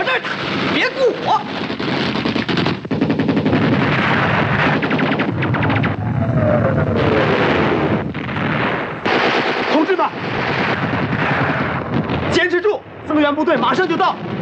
这儿打，别顾我。同志们，坚持住，增援部队马上就到。